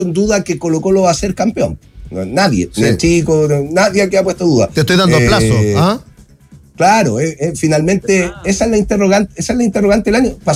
en duda que Colo-Colo va a ser campeón. Nadie, Sí. ni el chico, nadie que ha puesto duda. Te estoy dando plazo. ¿Ah? Claro, finalmente esa es la interrogante del año.